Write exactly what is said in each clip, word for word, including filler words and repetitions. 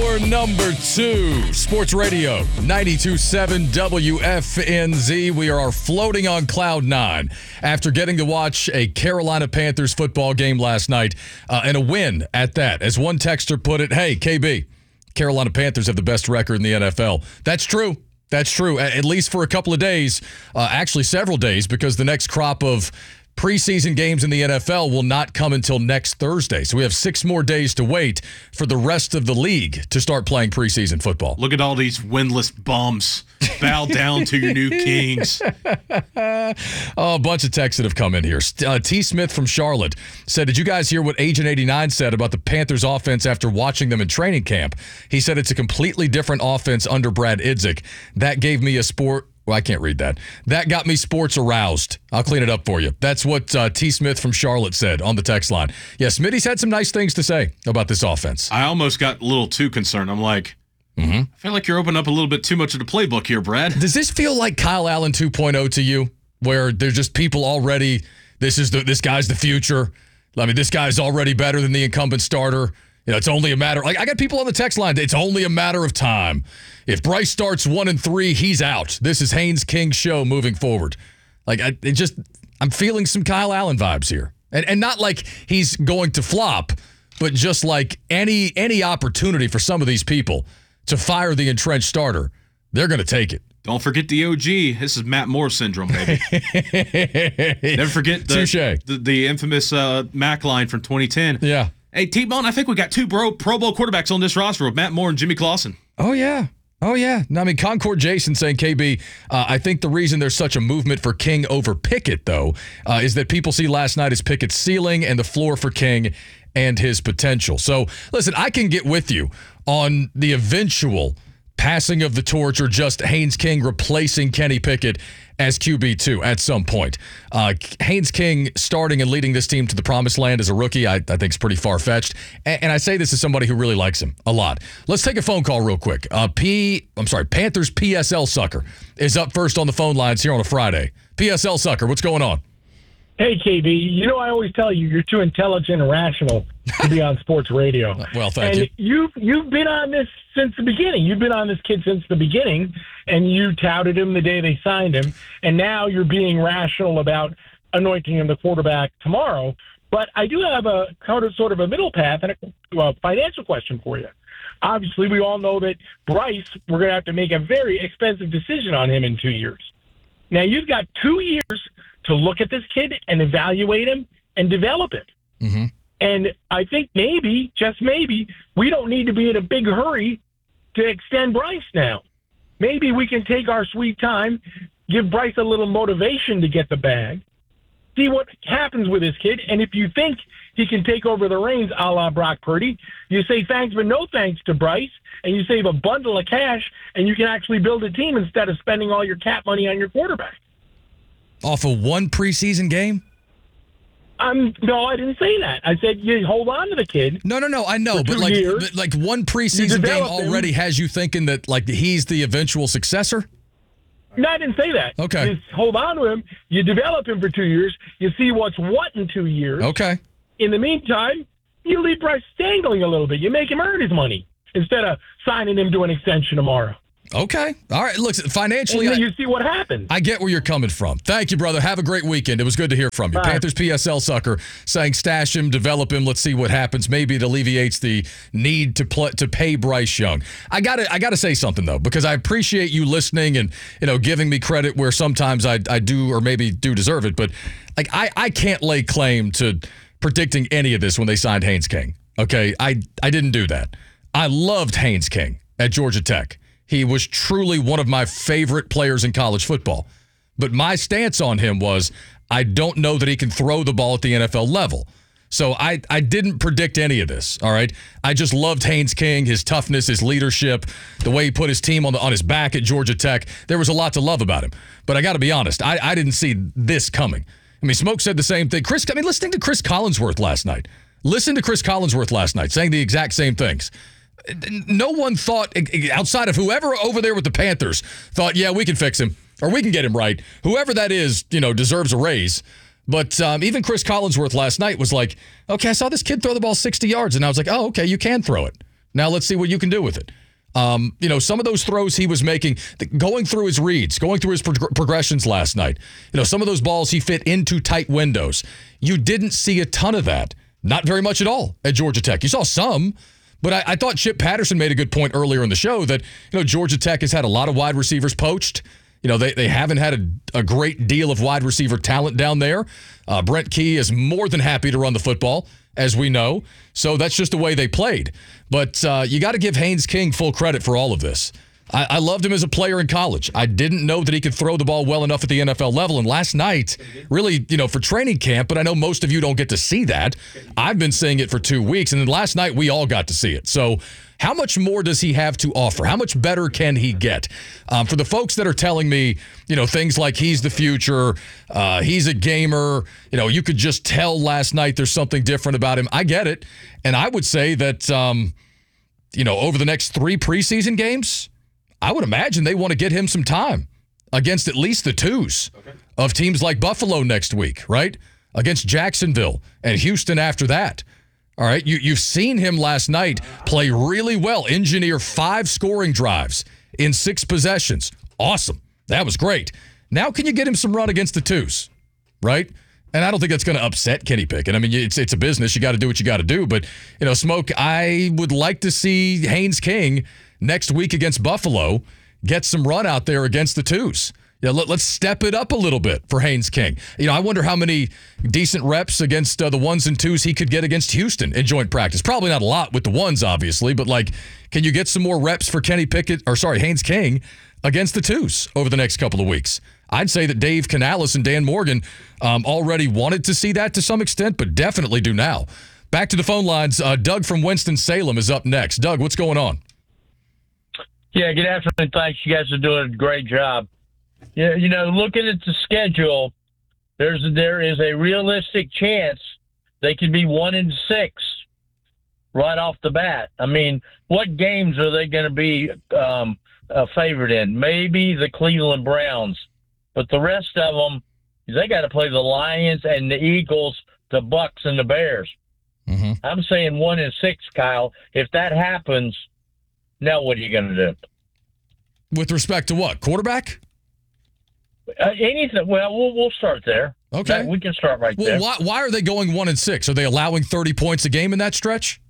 Hour number two, Sports Radio ninety-two point seven W F N Z. We are floating on cloud nine after getting to watch a Carolina Panthers football game last night uh, and a win at that. As one texter put it, hey, K B, Carolina Panthers have the best record in the N F L. That's true. That's true, at least for a couple of days, uh, actually several days, because the next crop of preseason games in the N F L will not come until next Thursday. So we have six more days to wait for the rest of the league to start playing preseason football. Look at all these winless bums. Bow down to your new kings. Oh, a bunch of texts that have come in here. Uh, T. Smith from Charlotte said, did you guys hear what Agent eighty-nine said about the Panthers offense after watching them in training camp? He said it's a completely different offense under Brad Idzik. That gave me a sport. Well, I can't read that. That got me sports aroused. I'll clean it up for you. That's what uh, T. Smith from Charlotte said on the text line. Yeah, Smitty's had some nice things to say about this offense. I almost got a little too concerned. I'm like, mm-hmm. I feel like you're opening up a little bit too much of the playbook here, Brad. Does this feel like Kyle Allen two point oh to you, where there's just people already, this is the this guy's the future. I mean, this guy's already better than the incumbent starter. You know, it's only a matter, like I got people on the text line, it's only a matter of time. If Bryce starts one and three, he's out. This is Haynes King's show moving forward. Like, I it just, I'm feeling some Kyle Allen vibes here. And and not like he's going to flop, but just like any any opportunity for some of these people to fire the entrenched starter, they're going to take it. Don't forget the O G. This is Matt Moore syndrome, baby. Never forget the, the, the infamous uh, Mac line from twenty ten. Yeah. Hey, T-Bone, I think we got two Pro, Pro Bowl quarterbacks on this roster with Matt Moore and Jimmy Clausen. Oh, yeah. Oh, yeah. No, I mean, Concord Jason saying, K B, uh, I think the reason there's such a movement for King over Pickett, though, uh, is that people see last night as Pickett's ceiling and the floor for King and his potential. So, listen, I can get with you on the eventual passing of the torch or just Haynes King replacing Kenny Pickett as Q B two at some point. Uh, Haynes King starting and leading this team to the promised land as a rookie, I, I think is pretty far-fetched. And, and I say this as somebody who really likes him a lot. Let's take a phone call real quick. Uh, P, I'm sorry, Panthers P S L Sucker is up first on the phone lines here on a Friday. P S L Sucker, what's going on? Hey, K B, you know I always tell you you're too intelligent and rational to be on sports radio. Well, thank and you. You've, you've been on this since the beginning. You've been on this kid since the beginning, and you touted him the day they signed him, and now you're being rational about anointing him the quarterback tomorrow. But I do have a kind of sort of a middle path and a, a financial question for you. Obviously, we all know that Bryce, we're going to have to make a very expensive decision on him in two years. Now, you've got two years to look at this kid and evaluate him and develop him. Mm-hmm. And I think maybe, just maybe, we don't need to be in a big hurry to extend Bryce now. Maybe we can take our sweet time, give Bryce a little motivation to get the bag, see what happens with this kid, and if you think he can take over the reins a la Brock Purdy, you say thanks but no thanks to Bryce, and you save a bundle of cash, and you can actually build a team instead of spending all your cap money on your quarterback. Off of one preseason game? Um, no, I didn't say that. I said you hold on to the kid. No, no, no. I know, but like, but like one preseason game already him. has you thinking that like he's the eventual successor. No, I didn't say that. Okay, just hold on to him. You develop him for two years. You see what's what in two years. Okay. In the meantime, you leave Bryce dangling a little bit. You make him earn his money instead of signing him to an extension tomorrow. Okay. All right. Look, financially, and then I, you see what happens. I get where you're coming from. Thank you, brother. Have a great weekend. It was good to hear from you. Bye. Panthers P S L Sucker saying stash him, develop him. Let's see what happens. Maybe it alleviates the need to play, to pay Bryce Young. I got to I got to say something though, because I appreciate you listening and you know giving me credit where sometimes I I do or maybe do deserve it. But like I I can't lay claim to predicting any of this when they signed Haynes King. Okay, I I didn't do that. I loved Haynes King at Georgia Tech. He was truly one of my favorite players in college football. But my stance on him was I don't know that he can throw the ball at the N F L level. So I, I didn't predict any of this, all right? I just loved Haynes King, his toughness, his leadership, the way he put his team on the, on his back at Georgia Tech. There was a lot to love about him. But I got to be honest, I, I didn't see this coming. I mean, Smoke said the same thing. Chris, I mean, listening to Chris Collinsworth last night. Listen to Chris Collinsworth last night saying the exact same things. No one thought, outside of whoever over there with the Panthers, thought, yeah, we can fix him or we can get him right. Whoever that is, you know, deserves a raise. But um, even Chris Collinsworth last night was like, okay, I saw this kid throw the ball sixty yards. And I was like, oh, okay, you can throw it. Now let's see what you can do with it. Um, you know, some of those throws he was making, going through his reads, going through his prog- progressions last night, you know, some of those balls he fit into tight windows. You didn't see a ton of that. Not very much at all at Georgia Tech. You saw some, but I, I thought Chip Patterson made a good point earlier in the show that, you know, Georgia Tech has had a lot of wide receivers poached. You know, they, they haven't had a, a great deal of wide receiver talent down there. Uh, Brent Key is more than happy to run the football, as we know. So that's just the way they played. But uh, you got to give Haynes King full credit for all of this. I, I loved him as a player in college. I didn't know that he could throw the ball well enough at the N F L level. And last night, really, you know, for training camp, but I know most of you don't get to see that. I've been seeing it for two weeks. And then last night, we all got to see it. So how much more does he have to offer? How much better can he get? Um, for the folks that are telling me, you know, things like he's the future, uh, he's a gamer, you know, you could just tell last night there's something different about him. I get it. And I would say that, um, you know, over the next three preseason games, I would imagine they want to get him some time against at least the twos okay. of teams like Buffalo next week, right? Against Jacksonville and Houston after that. All right, you, you've seen him last night play really well, engineer five scoring drives in six possessions. Awesome. That was great. Now can you get him some run against the twos, right? And I don't think that's going to upset Kenny Pickett. I mean, it's it's a business. You got to do what you got to do. But, you know, Smoke, I would like to see Haynes King next week against Buffalo get some run out there against the twos. Yeah, let, let's step it up a little bit for Haynes King. You know, I wonder how many decent reps against uh, the ones and twos he could get against Houston in joint practice. Probably not a lot with the ones, obviously, but like, can you get some more reps for Kenny Pickett, or sorry, Haynes King against the twos over the next couple of weeks? I'd say that Dave Canales and Dan Morgan um, already wanted to see that to some extent, but definitely do now. Back to the phone lines. Uh, Doug from Winston-Salem is up next. Doug, what's going on? Yeah, good afternoon. Thanks. You guys are doing a great job. Yeah, you know, looking at the schedule, there's there is a realistic chance they could be one and six right off the bat. I mean, what games are they going to be um, a favorite in? Maybe the Cleveland Browns, but the rest of them, they got to play the Lions and the Eagles, the Bucks and the Bears. Mm-hmm. I'm saying one and six, Kyle. If that happens, now what are you going to do? With respect to what? Quarterback? Uh, anything. Well, we'll we'll start there. Okay, that, we can start right well, there. Why, why are they going one and six? Are they allowing thirty points a game in that stretch?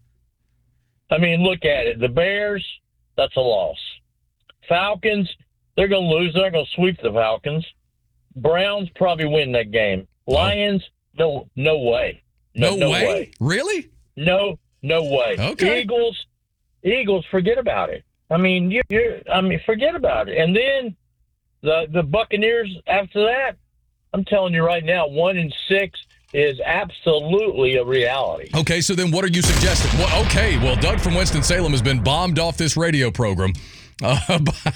I mean, look at it. The Bears, that's a loss. Falcons, they're going to lose. They're going to sweep the Falcons. Browns probably win that game. Lions, no, no way. No, no, no way? way. Really? No, no way. Okay. Eagles, Eagles, forget about it. I mean, you, you. I mean, forget about it. And then the the Buccaneers. After that, I'm telling you right now, one and six is absolutely a reality. Okay, so then what are you suggesting? Well, okay, well, Doug from Winston-Salem has been bombed off this radio program. Uh,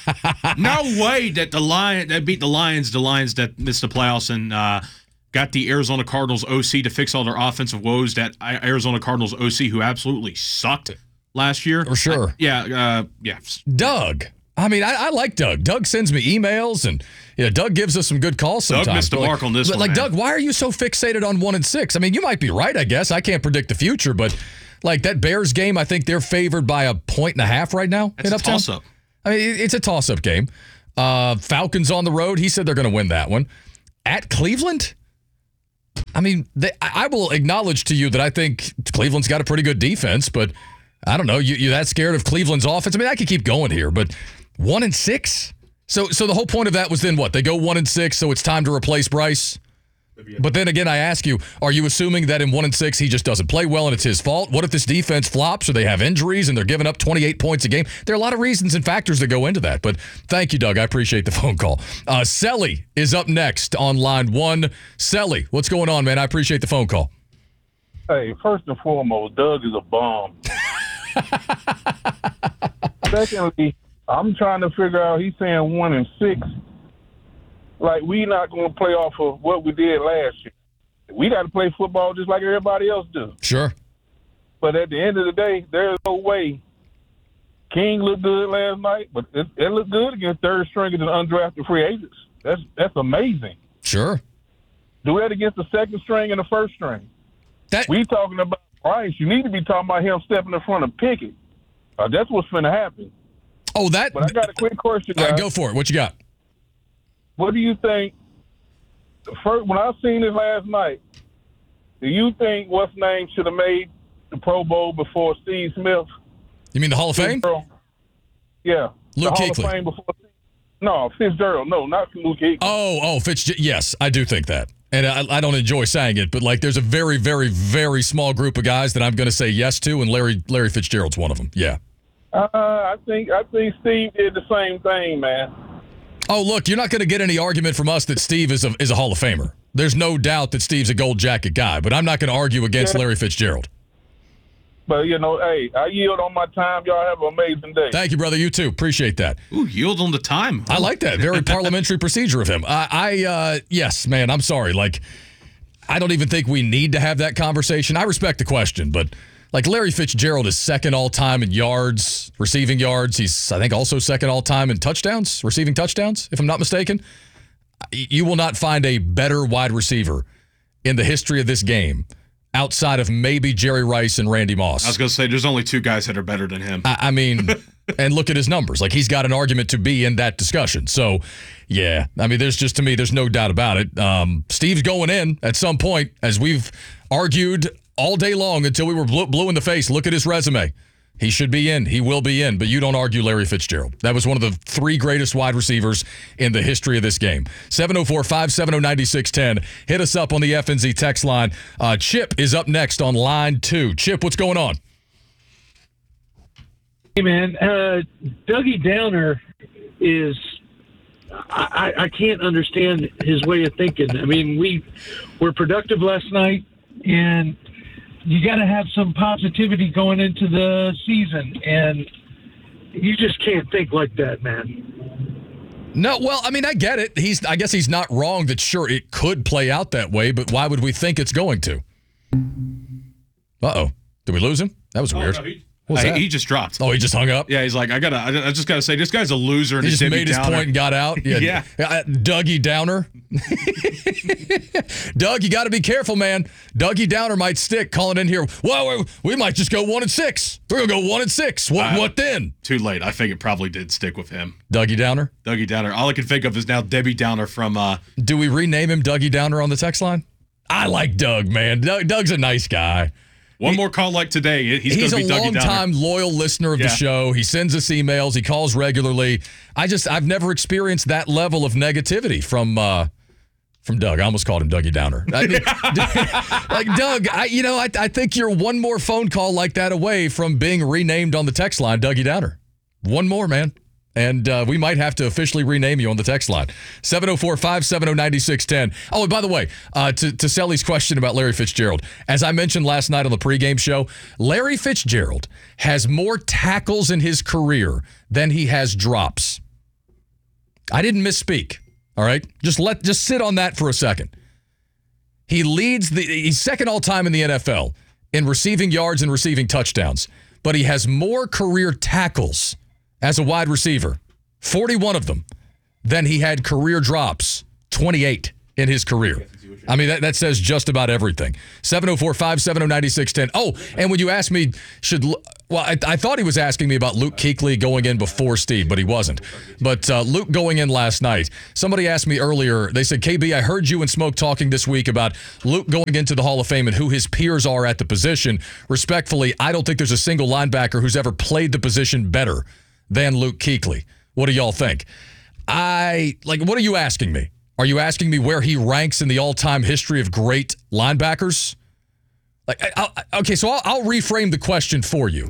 no way that the Lion that beat the Lions, the Lions that missed the playoffs and uh, got the Arizona Cardinals O C to fix all their offensive woes. That Arizona Cardinals O C who absolutely sucked last year. For sure. I, yeah, uh, yeah. Doug. I mean, I, I like Doug. Doug sends me emails, and you know, Doug gives us some good calls sometimes. Doug missed the mark like, on this like, one. Like, man. Doug, why are you so fixated on one and six? I mean, you might be right, I guess. I can't predict the future, but like that Bears game, I think they're favored by a point and a half right now. That's in a Uptown. toss-up. I mean, it's a toss-up game. Uh, Falcons on the road. He said they're going to win that one. At Cleveland? I mean, they, I will acknowledge to you that I think Cleveland's got a pretty good defense, but I don't know. You, you're that scared of Cleveland's offense? I mean, I could keep going here, but one and six? So so the whole point of that was then what? They go one and six, so it's time to replace Bryce? But then again, I ask you, are you assuming that in one and six he just doesn't play well and it's his fault? What if this defense flops or they have injuries and they're giving up twenty-eight points a game? There are a lot of reasons and factors that go into that. But thank you, Doug. I appreciate the phone call. Uh, Selly is up next on line one. Selly, what's going on, man? I appreciate the phone call. Hey, first and foremost, Doug is a bum. Secondly, I'm trying to figure out, he's saying one and six. Like, we not going to play off of what we did last year. We got to play football just like everybody else do. Sure. But at the end of the day, there's no way. King looked good last night, but it, it looked good against third stringers and undrafted free agents. That's that's amazing. Sure. Do that against the second string and the first string. That we talking about Bryce. You need to be talking about him stepping in front of Pickett. Uh, that's what's going to happen. Oh, that. But I got a quick question, All guys. right, go for it. What you got? What do you think? First, when I seen this last night, do you think what's name should have made the Pro Bowl before Steve Smith? You mean the Hall of Fame? Fitzgerald? Yeah. Luke the Hall Kuechly. of Fame before. No, Fitzgerald. No, not Luke Kuechly. Oh, oh, Fitz. Yes, I do think that. And I, I don't enjoy saying it, but like there's a very, very, very small group of guys that I'm going to say yes to, and Larry Larry Fitzgerald's one of them. Yeah. Uh, I think I think Steve did the same thing, man. Oh, look, you're not going to get any argument from us that Steve is a, is a Hall of Famer. There's no doubt that Steve's a gold jacket guy, but I'm not going to argue against Yeah. Larry Fitzgerald. But, you know, hey, I yield on my time. Y'all have an amazing day. Thank you, brother. You too. Appreciate that. Ooh, yield on the time. I like that. Very parliamentary procedure of him. I, I uh, yes, man, I'm sorry. Like, I don't even think we need to have that conversation. I respect the question, but like Larry Fitzgerald is second all time in yards, receiving yards. He's, I think, also second all time in touchdowns, receiving touchdowns, if I'm not mistaken. You will not find a better wide receiver in the history of this game outside of maybe Jerry Rice and Randy Moss. I was going to say, there's only two guys that are better than him. I, I mean, and look at his numbers. Like, he's got an argument to be in that discussion. So, yeah, I mean, there's just, to me, there's no doubt about it. Um, Steve's going in at some point, as we've argued all day long until we were blue, blue in the face. Look at his resume. He should be in. He will be in. But you don't argue Larry Fitzgerald. That was one of the three greatest wide receivers in the history of this game. seven oh four, five seven oh, nine six one oh. Hit us up on the F N Z text line. Uh, Chip is up next on line two. Chip, what's going on? Hey, man, uh, Dougie Downer is, I, I can't understand his way of thinking. I mean, we were productive last night, and you got to have some positivity going into the season, and you just can't think like that, man. No, well, I mean, I get it. He's, I guess he's not wrong that sure it could play out that way, but why would we think it's going to? Uh-oh. Did we lose him? That was weird. Oh, no, he, What was uh, that? he just dropped. Oh, he just hung up? Yeah, he's like, I gotta. I I just gotta say, this guy's a loser. And He a just Debbie made his Downer. point and got out? Yeah. Uh, Dougie Downer. Doug, you got to be careful, man. Dougie Downer might stick calling in here. Well, we, we might just go one and six. We're going to go one and six. What, Uh, what then? Too late. I think it probably did stick with him. Dougie Downer? Dougie Downer. All I can think of is now Debbie Downer from. Uh, Do we rename him Dougie Downer on the text line? I like Doug, man. Doug, Doug's a nice guy. one more call like today. He's, He's going to a be Dougie Downer. long-time loyal listener of Yeah. the show. He sends us emails. He calls regularly. I just, I've never experienced that level of negativity from uh, from Doug. I almost called him Dougie Downer. I mean, like, Doug, I, you know, I, I think you're one more phone call like that away from being renamed on the text line, Dougie Downer. One more, man. And uh, we might have to officially rename you on the text line. seven oh four, five seven oh, nine six one oh. Oh, and by the way, uh, to, to Selly's question about Larry Fitzgerald, as I mentioned last night on the pregame show, Larry Fitzgerald has more tackles in his career than he has drops. I didn't misspeak, all right? Just let just sit on that for a second. He leads the he's second all time in the N F L in receiving yards and receiving touchdowns, but he has more career tackles as a wide receiver, forty-one of them, than he had career drops, twenty-eight in his career. I mean, that, that says just about everything. seven oh four, five seven oh, nine six one oh. Oh, and when you asked me, should, well, I, I thought he was asking me about Luke Kuechly going in before Steve, but he wasn't. But uh, Luke going in last night, somebody asked me earlier, they said, K B, I heard you and Smoke talking this week about Luke going into the Hall of Fame and who his peers are at the position. Respectfully, I don't think there's a single linebacker who's ever played the position better than Luke Kuechly. What do y'all think? I, like, what are you asking me? Are you asking me where he ranks in the all-time history of great linebackers? Like, I, I, okay, so I'll, I'll reframe the question for you.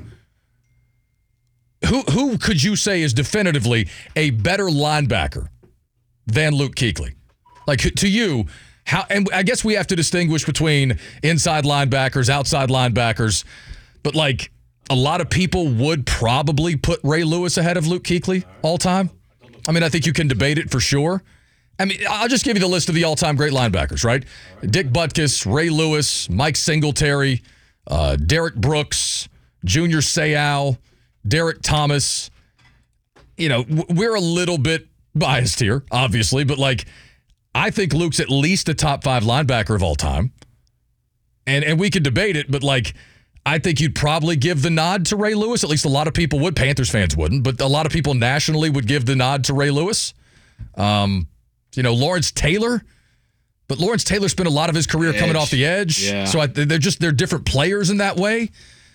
Who who could you say is definitively a better linebacker than Luke Kuechly? Like, to you, how? And I guess we have to distinguish between inside linebackers, outside linebackers, but like a lot of people would probably put Ray Lewis ahead of Luke Kuechly all time. I mean, I think you can debate it for sure. I mean, I'll just give you the list of the all-time great linebackers, right? Dick Butkus, Ray Lewis, Mike Singletary, uh, Derek Brooks, Junior Seau, Derek Thomas. You know, we're a little bit biased here, obviously, but like, I think Luke's at least a top five linebacker of all time. And and we could debate it, but like, I think you'd probably give the nod to Ray Lewis. At least a lot of people would. Panthers fans wouldn't, but a lot of people nationally would give the nod to Ray Lewis. Um, you know, Lawrence Taylor. But Lawrence Taylor spent a lot of his career Edge. coming off the edge. Yeah. So I, they're just they're different players in that way.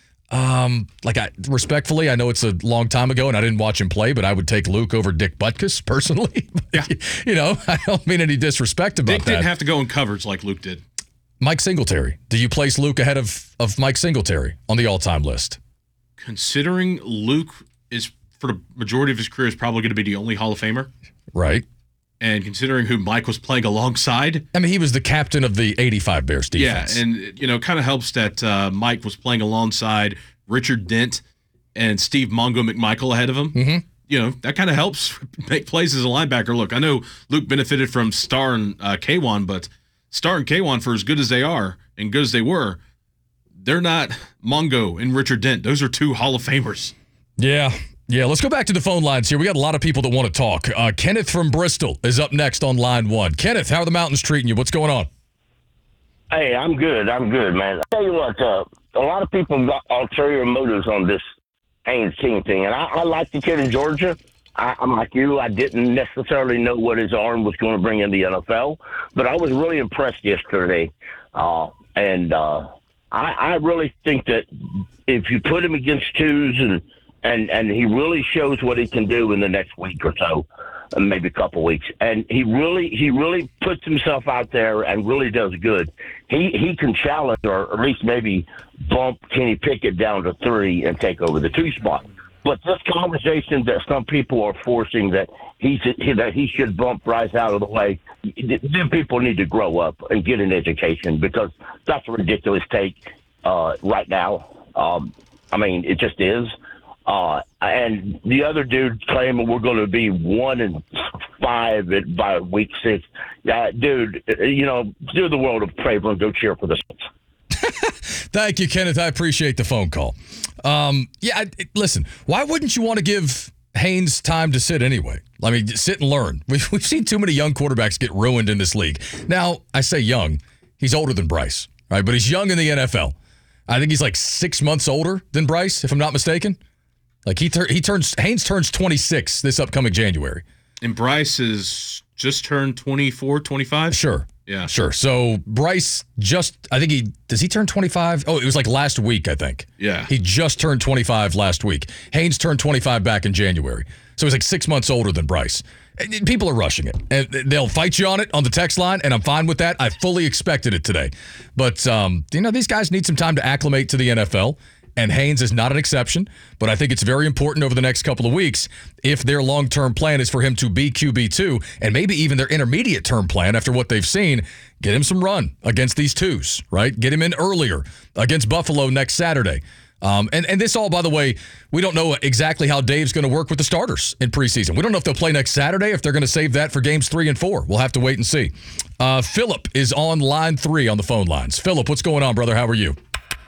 Um, like I respectfully, I know it's a long time ago and I didn't watch him play, but I would take Luke over Dick Butkus personally. Yeah. You know, I don't mean any disrespect about Dick that. didn't have to go in coverage like Luke did. Mike Singletary. Do you place Luke ahead of, of Mike Singletary on the all-time list? Considering Luke is, for the majority of his career, is probably going to be the only Hall of Famer. Right. And considering who Mike was playing alongside. I mean, he was the captain of the eighty-five Bears defense. Yeah, and, you know, kind of helps that uh, Mike was playing alongside Richard Dent and Steve Mongo McMichael ahead of him. Mm-hmm. You know, that kind of helps make plays as a linebacker. Look, I know Luke benefited from Starr and uh, K'Wan, but Starr and K'Wan, for as good as they are and good as they were, they're not Mongo and Richard Dent. Those are two Hall of Famers. Yeah. Yeah, let's go back to the phone lines here. We got a lot of people that want to talk. Uh, Kenneth from Bristol is up next on line one. Kenneth, how are the mountains treating you? What's going on? Hey, I'm good. I'm good, man. I'll tell you what, uh, a lot of people got ulterior motives on this Haynes King thing, and I, I like the kid in Georgia. I, I'm like you. I didn't necessarily know what his arm was going to bring in the N F L, but I was really impressed yesterday. Uh, and uh, I, I really think that if you put him against twos and And and he really shows what he can do in the next week or so, maybe a couple weeks. And he really he really puts himself out there and really does good. He he can challenge or at least maybe bump Kenny Pickett down to three and take over the two spot. But this conversation that some people are forcing that he should, that he should bump Bryce out of the way, then people need to grow up and get an education because that's a ridiculous take uh, right now. Um, I mean, it just is. Uh, and the other dude claiming we're going to be one and five at, by week six. Uh, dude, you know, do the world of favor and go cheer for the Saints. Thank you, Kenneth. I appreciate the phone call. Um, yeah, I, listen, why wouldn't you want to give Haynes time to sit anyway? I mean, sit and learn. We've, we've seen too many young quarterbacks get ruined in this league. Now, I say young. He's older than Bryce, right? But he's young in the N F L. I think he's like six months older than Bryce, if I'm not mistaken. Like he tur- he turns Haynes turns twenty-six this upcoming January. And Bryce is just turned twenty-four, twenty-five? Sure. Yeah. Sure. So Bryce just, I think he, does he turn twenty-five? Oh, it was like last week, I think. Yeah. He just turned twenty-five last week. Haynes turned twenty-five back in January. So he's like six months older than Bryce. People are rushing it. And they'll fight you on it on the text line, and I'm fine with that. I fully expected it today. But, um, you know, these guys need some time to acclimate to the N F L. And Haynes is not an exception, but I think it's very important over the next couple of weeks if their long-term plan is for him to be Q B two and maybe even their intermediate-term plan after what they've seen, get him some run against these twos, right? Get him in earlier against Buffalo next Saturday. Um, and, and this all, by the way, we don't know exactly how Dave's going to work with the starters in preseason. We don't know if they'll play next Saturday, if they're going to save that for games three and four. We'll have to wait and see. Uh, Philip is on line three on the phone lines. Philip, what's going on, brother? How are you?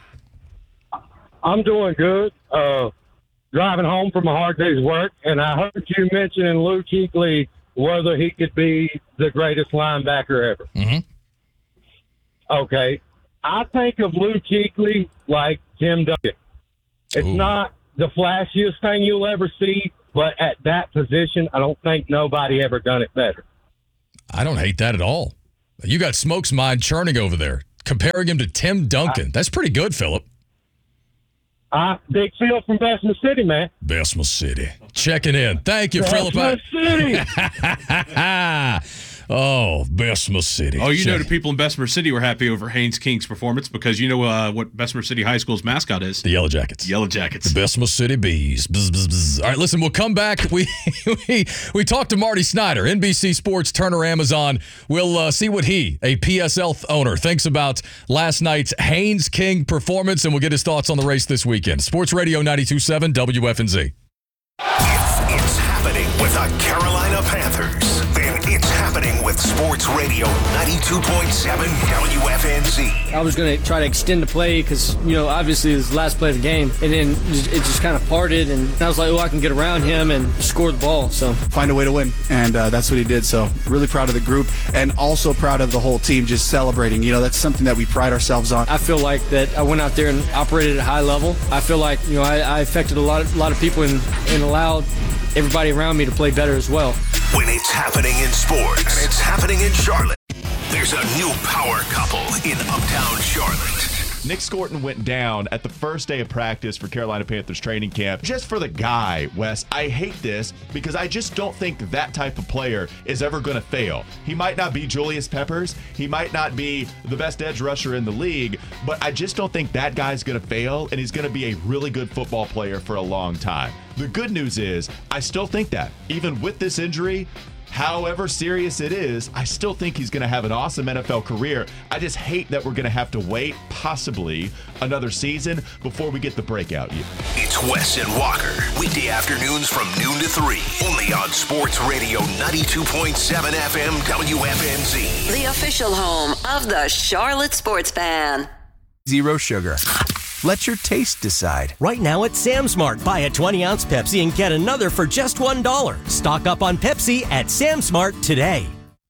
I'm doing good. Uh, driving home from a hard day's work, and I heard you mentioning Luke Kuechly, whether he could be the greatest linebacker ever. Mm-hmm. Okay. I think of Luke Kuechly like Tim Duncan. It's Ooh. not the flashiest thing you'll ever see, but at that position, I don't think nobody ever done it better. I don't hate that at all. You got Smoke's mind churning over there, comparing him to Tim Duncan. I, That's pretty good, Philip. Uh, Big Phil from Bessemer City, man. Bessemer City. Checking in. Thank you, Philip. Bessemer City. Oh, Bessemer City. Oh, you Check. know the people in Bessemer City were happy over Haynes King's performance because you know uh, what Bessemer City High School's mascot is? The Yellow Jackets. Yellow Jackets. The Bessemer City Bees. Bzz, bzz, bzz. All right, listen, we'll come back. We we, we talked to Marty Snyder, N B C Sports, Turner, Amazon. We'll uh, see what he, a P S L owner, thinks about last night's Haynes King performance, and we'll get his thoughts on the race this weekend. Sports Radio ninety-two point seven W F N Z. It's, it's happening with the Carolina Panthers, then it's happening with Sports Radio ninety-two point seven W F N Z. I was going to try to extend the play because, you know, obviously it was the last play of the game. And then it just kind of parted, and I was like, oh, I can get around him and score the ball. So find a way to win, and uh, that's what he did. So really proud of the group, and also proud of the whole team just celebrating. You know, that's something that we pride ourselves on. I feel like that I went out there and operated at a high level. I feel like, you know, I, I affected a lot of, a lot of people and, and allowed everybody around me to play better as well. When it's happening in sports, and it's happening in Charlotte, there's a new power couple in Uptown Charlotte. Nick Scorton went down at the first day of practice for Carolina Panthers training camp. Just for the guy, Wes, I hate this because I just don't think that type of player is ever going to fail. He might not be Julius Peppers. He might not be the best edge rusher in the league, but I just don't think that guy's going to fail, and he's going to be a really good football player for a long time. The good news is I still think that, even with this injury, however serious it is, I still think he's going to have an awesome N F L career. I just hate that we're going to have to wait possibly another season before we get the breakout year. It's Wes and Walker, weekday afternoons from noon to three, only on Sports Radio ninety-two point seven F M W F N Z. The official home of the Charlotte Sports Fan. Zero sugar. Let your taste decide. Right now at Sam's Mart, buy a twenty-ounce Pepsi and get another for just one dollar. Stock up on Pepsi at Sam's Mart today.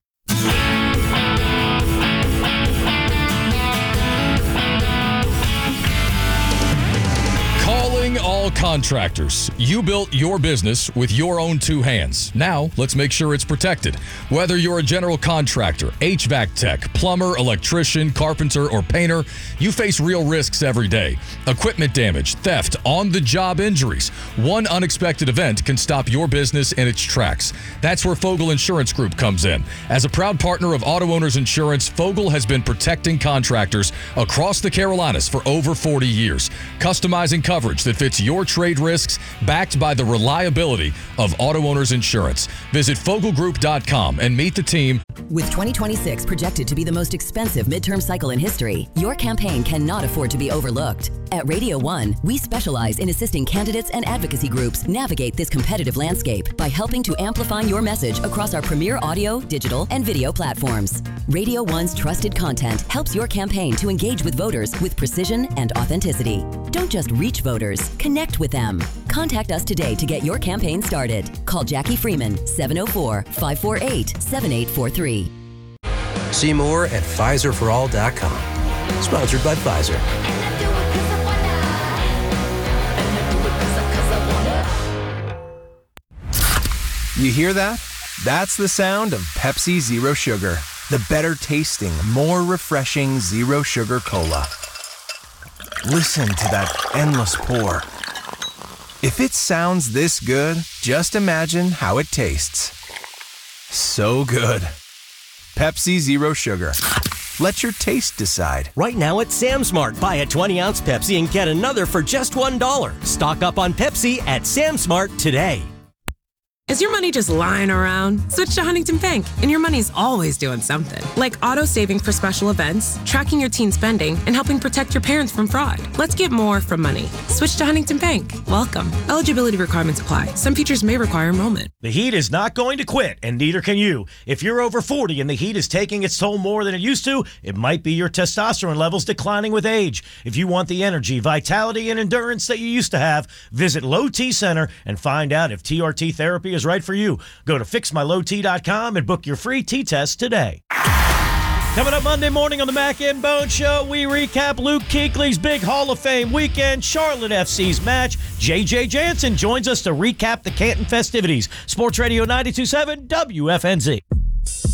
Calling all contractors. You built your business with your own two hands. Now, let's make sure it's protected. Whether you're a general contractor, H V A C tech, plumber, electrician, carpenter, or painter, you face real risks every day. Equipment damage, theft, on-the-job injuries. One unexpected event can stop your business in its tracks. That's where Fogel Insurance Group comes in. As a proud partner of Auto Owners Insurance, Fogel has been protecting contractors across the Carolinas for over forty years, customizing coverage that fits your trade risks, backed by the reliability of Auto Owners Insurance. Visit Fogel Group dot com and meet the team. With twenty twenty-six projected to be the most expensive midterm cycle in history, your campaign cannot afford to be overlooked. At Radio One, we specialize in assisting candidates and advocacy groups navigate this competitive landscape by helping to amplify your message across our premier audio, digital, and video platforms. Radio One's trusted content helps your campaign to engage with voters with precision and authenticity. Don't just reach voters, connect with them. Contact us today to get your campaign started. Call Jackie Freeman, seven oh four, five four eight, seven eight four three. See more at Pfizer for all dot com. Sponsored by Pfizer. You hear that? That's the sound of Pepsi Zero Sugar. The better tasting, more refreshing Zero Sugar Cola. Listen to that endless pour. If it sounds this good, just imagine how it tastes. So good. Pepsi Zero Sugar. Let your taste decide. Right now at Sam's Mart, buy a twenty-ounce Pepsi and get another for just one dollar. Stock up on Pepsi at Sam's Mart today. Is your money just lying around? Switch to Huntington Bank, and your money's always doing something. Like auto-saving for special events, tracking your teen spending, and helping protect your parents from fraud. Let's get more from money. Switch to Huntington Bank. Welcome. Eligibility requirements apply. Some features may require enrollment. The heat is not going to quit, and neither can you. If you're over forty and the heat is taking its toll more than it used to, it might be your testosterone levels declining with age. If you want the energy, vitality, and endurance that you used to have, visit Low T Center and find out if T R T therapy is right for you. Go to fix my low t dot com and book your free T-test today. Coming up Monday morning on the Mac and Bone Show, we recap Luke Kuechly's big Hall of Fame weekend, Charlotte F C's match. J J Jansen joins us to recap the Canton festivities. Sports Radio ninety-two point seven W F N Z.